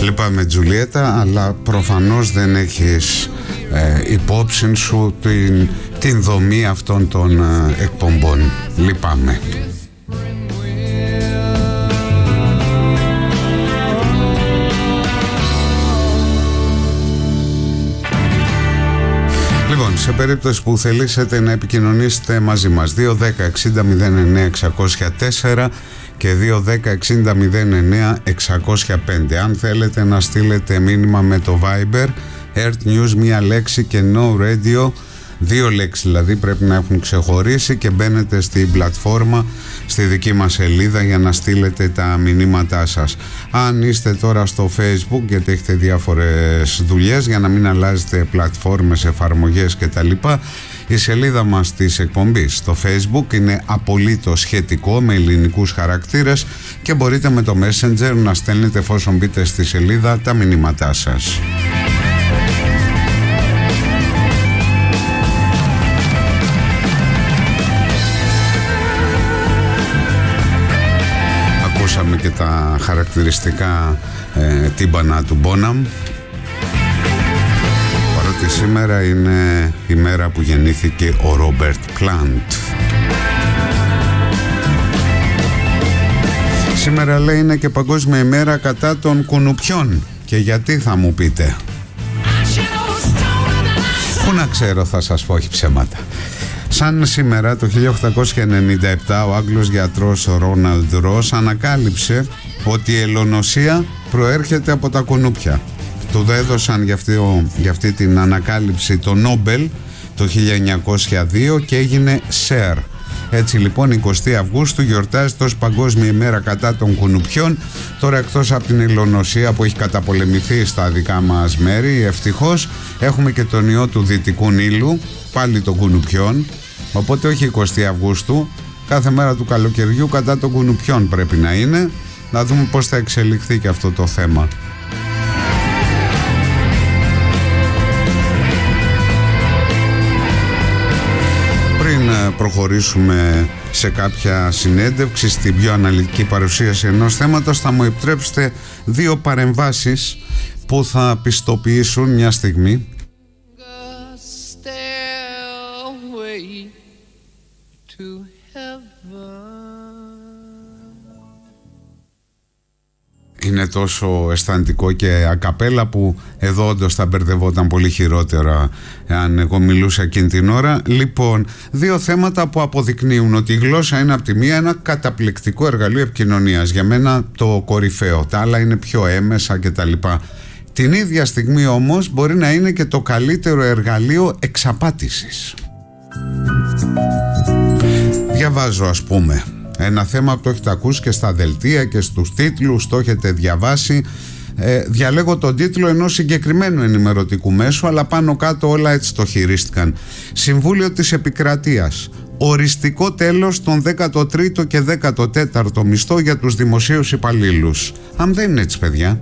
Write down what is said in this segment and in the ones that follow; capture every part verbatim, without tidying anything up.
Λυπάμαι Τζουλιέτα, αλλά προφανώς δεν έχεις ε, υπόψη σου την, την δομή αυτών των ε, εκπομπών. Λυπάμαι. Λοιπόν, σε περίπτωση που θελήσετε να επικοινωνήσετε μαζί μας, δύο δέκα εξήντα μηδέν εννέα εξακόσια τέσσερα και δύο δέκα εξήντα μηδέν εννέα εξακόσια πέντε. Αν θέλετε να στείλετε μήνυμα με το Viber, Earth News, μία λέξη και No Radio, δύο λέξεις δηλαδή πρέπει να έχουν ξεχωρίσει, και μπαίνετε στην πλατφόρμα, στη δική μας σελίδα, για να στείλετε τα μηνύματά σας. Αν είστε τώρα στο Facebook, γιατί έχετε διάφορες δουλειές, για να μην αλλάζετε πλατφόρμες, εφαρμογές κτλ., η σελίδα μας της εκπομπής στο Facebook είναι απολύτως σχετικό, με ελληνικούς χαρακτήρες, και μπορείτε με το Messenger να στέλνετε, εφόσον μπείτε στη σελίδα, τα μηνύματά σας. Ακούσαμε και τα χαρακτηριστικά ε, τύμπανα του Bonham, παρότι σήμερα είναι η μέρα που γεννήθηκε ο Ρόμπερτ Πλάντ. Σήμερα, λέει, είναι και παγκόσμια ημέρα κατά των κουνουπιών. Και γιατί, θα μου πείτε? Πού να ξέρω, θα σας πω, όχι ψέματα. Σαν σήμερα το χίλια οκτακόσια ενενήντα επτά ο Άγγλος γιατρός Ρόναλντ Ρος ανακάλυψε ότι η ελονοσία προέρχεται από τα κουνούπια. Του έδωσαν για αυτή, για αυτή την ανακάλυψη το Νόμπελ το χίλια εννιακόσια δύο και έγινε Σερ. Έτσι λοιπόν, εικοστή Αυγούστου γιορτάζεται ως Παγκόσμια ημέρα κατά των κουνουπιών. Τώρα, εκτός από την ελονοσία που έχει καταπολεμηθεί στα δικά μας μέρη, ευτυχώς έχουμε και τον ιό του Δυτικού Νείλου, πάλι των κουνουπιών. Οπότε όχι εικοστή Αυγούστου, κάθε μέρα του καλοκαιριού κατά των κουνουπιών πρέπει να είναι. Να δούμε πώς θα εξελιχθεί και αυτό το θέμα. Πριν προχωρήσουμε σε κάποια συνέντευξη, στην πιο αναλυτική παρουσίαση ενός θέματος, θα μου επιτρέψετε δύο παρεμβάσεις που θα πιστοποιήσουν μια στιγμή. Είναι τόσο αισθαντικό και ακαπέλα που εδώ όντως θα μπερδευόταν πολύ χειρότερα αν εγώ μιλούσα εκείνη την ώρα. Λοιπόν, δύο θέματα που αποδεικνύουν ότι η γλώσσα είναι από τη μία ένα καταπληκτικό εργαλείο επικοινωνίας, για μένα το κορυφαίο, τα άλλα είναι πιο έμεσα κτλ. Την ίδια στιγμή όμως μπορεί να είναι και το καλύτερο εργαλείο εξαπάτησης. Διαβάζω, ας πούμε, ένα θέμα που το έχετε ακούσει και στα δελτία και στους τίτλους, το έχετε διαβάσει. Ε, διαλέγω τον τίτλο ενός συγκεκριμένου ενημερωτικού μέσου, αλλά πάνω κάτω όλα έτσι το χειρίστηκαν. Συμβούλιο της Επικρατείας. Οριστικό τέλος των δέκατο τρίτο και δέκατο τέταρτο μισθό για τους δημοσίους υπαλλήλους. Αν δεν είναι έτσι, παιδιά.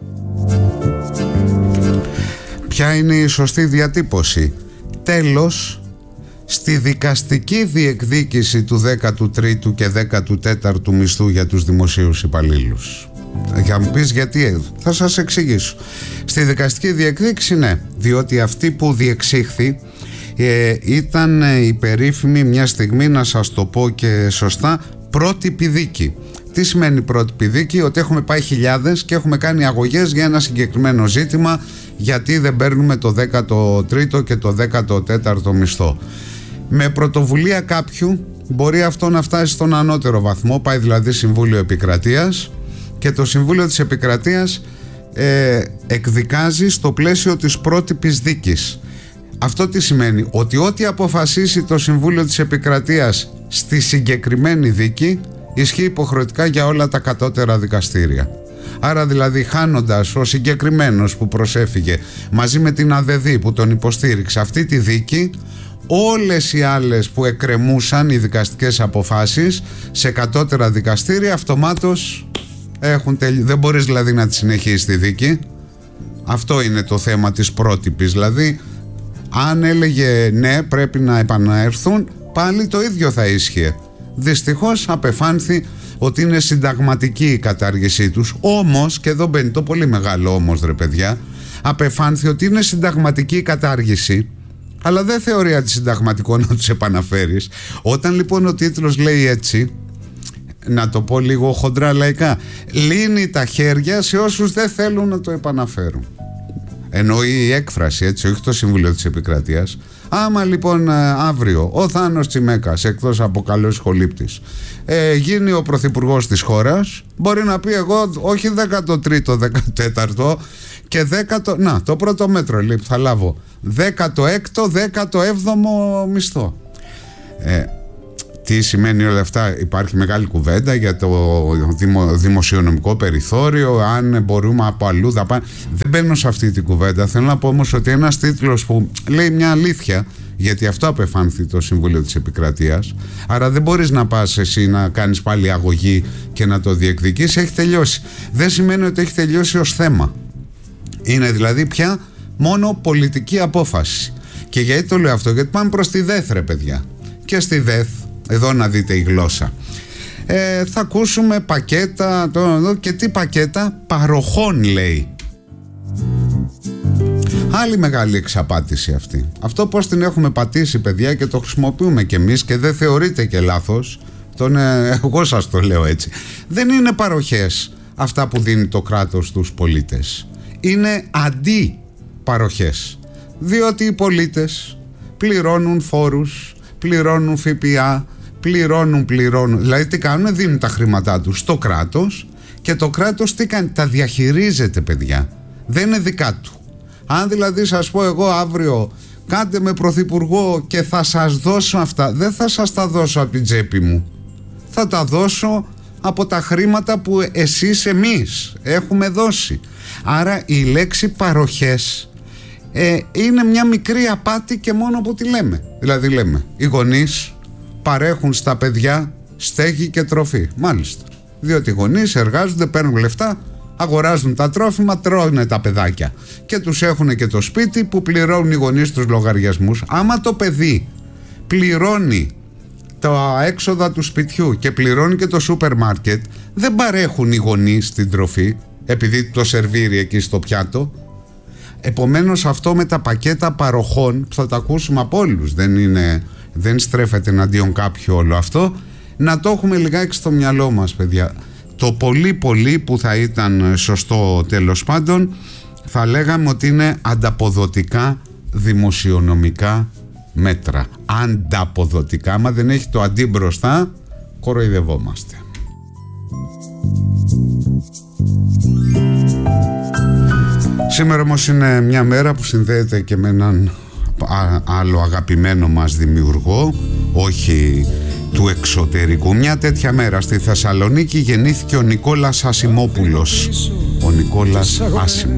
Ποια είναι η σωστή διατύπωση? Τέλος στη δικαστική διεκδίκηση του δέκατου τρίτου και δέκατου τέταρτου μισθού για τους δημοσίους υπαλλήλους. Για να μου πεις γιατί, θα σας εξηγήσω. Στη δικαστική διεκδίκηση, ναι, διότι αυτή που διεξήχθη ε, ήταν η περίφημη, μια στιγμή να σας το πω και σωστά, πρότυπη δίκη. Τι σημαίνει πρότυπη δίκη? Ότι έχουμε πάει χιλιάδες και έχουμε κάνει αγωγές για ένα συγκεκριμένο ζήτημα, γιατί δεν παίρνουμε το δέκατο τρίτο και το δέκατο τέταρτο μισθό. Με πρωτοβουλία κάποιου μπορεί αυτό να φτάσει στον ανώτερο βαθμό, πάει δηλαδή Συμβούλιο Επικρατείας, και το Συμβούλιο της Επικρατείας ε, εκδικάζει στο πλαίσιο της πρότυπης δίκης. Αυτό τι σημαίνει? Ότι ό,τι αποφασίσει το Συμβούλιο της Επικρατείας στη συγκεκριμένη δίκη ισχύει υποχρεωτικά για όλα τα κατώτερα δικαστήρια. Άρα δηλαδή, χάνοντας ο συγκεκριμένος που προσέφυγε μαζί με την ΑΔΕΔΗ που τον υποστήριξε αυτή τη δίκη, όλες οι άλλες που εκκρεμούσαν, οι δικαστικές αποφάσεις σε κατώτερα δικαστήρια, αυτομάτως έχουν τελει... δεν μπορείς δηλαδή να τη συνεχίσεις τη δίκη. Αυτό είναι το θέμα της πρότυπης. Δηλαδή, αν έλεγε ναι, πρέπει να επαναέρθουν, πάλι το ίδιο θα ίσχυε. Δυστυχώς απεφάνθη ότι είναι συνταγματική η κατάργησή τους. Όμως, και εδώ μπαίνει το πολύ μεγάλο όμως ρε παιδιά, απεφάνθη ότι είναι συνταγματική η κατάργηση, αλλά δεν θεωρεί αντισυνταγματικό να τους επαναφέρεις. Όταν λοιπόν ο τίτλος λέει έτσι, να το πω λίγο χοντρά λαϊκά, λύνει τα χέρια σε όσους δεν θέλουν να το επαναφέρουν. Εννοεί η έκφραση, έτσι, όχι το Συμβουλίο της Επικρατείας. Άμα λοιπόν αύριο ο Θάνος Τσιμέκας, εκτός από καλός σχολήπτης, ε, γίνει ο πρωθυπουργός της χώρας, μπορεί να πει εγώ όχι δέκατο τρίτο, δέκατο τέταρτο και δέκατο, να το πρώτο μέτρο λέει, θα λάβω δέκατο έκτο, δέκατο έβδομο μισθό. ε, Τι σημαίνει όλα αυτά? Υπάρχει μεγάλη κουβέντα για το δημο, δημοσιονομικό περιθώριο, αν μπορούμε από αλλού να πάμε. Δεν μπαίνω σε αυτή την κουβέντα. Θέλω να πω όμως ότι ένας τίτλος που λέει μια αλήθεια, γιατί αυτό απεφάνθη το Συμβούλιο της Επικρατείας, άρα δεν μπορείς να πας εσύ να κάνεις πάλι αγωγή και να το διεκδικείς. Έχει τελειώσει. Δεν σημαίνει ότι έχει τελειώσει ως θέμα. Είναι δηλαδή πια μόνο πολιτική απόφαση. Και γιατί το λέω αυτό? Γιατί πάμε προς τη ΔΕΘ ρε παιδιά. Και στη ΔΕΘ, εδώ να δείτε η γλώσσα, ε, θα ακούσουμε πακέτα το, και τι πακέτα? Παροχών λέει. Άλλη μεγάλη εξαπάτηση αυτή. Αυτό πως την έχουμε πατήσει παιδιά και το χρησιμοποιούμε κι εμείς και δεν θεωρείται και λάθος, τον, ε, εγώ σας το λέω έτσι. Δεν είναι παροχές αυτά που δίνει το κράτος στους πολίτες. Είναι αντί-παροχές. Διότι οι πολίτες πληρώνουν φόρους, πληρώνουν ΦΠΑ, πληρώνουν, πληρώνουν. Δηλαδή τι κάνουν? Δίνουν τα χρήματά τους στο κράτος και το κράτος τι κάνει? Τα διαχειρίζεται παιδιά. Δεν είναι δικά του. Αν δηλαδή σας πω εγώ αύριο κάντε με πρωθυπουργό και θα σας δώσω αυτά, δεν θα σας τα δώσω από την τσέπη μου. Θα τα δώσω από τα χρήματα που εσείς εμείς έχουμε δώσει. Άρα η λέξη παροχές ε, είναι μια μικρή απάτη και μόνο που τη λέμε. Δηλαδή λέμε οι γονείς παρέχουν στα παιδιά στέγη και τροφή. Μάλιστα. Διότι οι γονείς εργάζονται, παίρνουν λεφτά, αγοράζουν τα τρόφιμα, τρώνε τα παιδάκια. Και τους έχουν και το σπίτι που πληρώνουν οι γονείς τους λογαριασμούς. Άμα το παιδί πληρώνει τα έξοδα του σπιτιού και πληρώνει και το σούπερ μάρκετ, δεν παρέχουν οι γονείς την τροφή, επειδή το σερβίρει εκεί στο πιάτο. Επομένως αυτό με τα πακέτα παροχών, θα τα ακούσουμε από όλους, δεν είναι... δεν στρέφεται εναντίον κάποιου όλο αυτό, να το έχουμε λιγάκι στο μυαλό μας παιδιά. Το πολύ πολύ που θα ήταν σωστό τέλος πάντων, θα λέγαμε ότι είναι ανταποδοτικά δημοσιονομικά μέτρα. Ανταποδοτικά, άμα δεν έχει το αντί μπροστά, κοροϊδευόμαστε. Σήμερα όμως είναι μια μέρα που συνδέεται και με έναν άλλο αγαπημένο μας δημιουργό, όχι του εξωτερικού. Μια τέτοια μέρα στη Θεσσαλονίκη γεννήθηκε ο Νικόλας Ασημόπουλος. Ο Νικόλας Άσημος.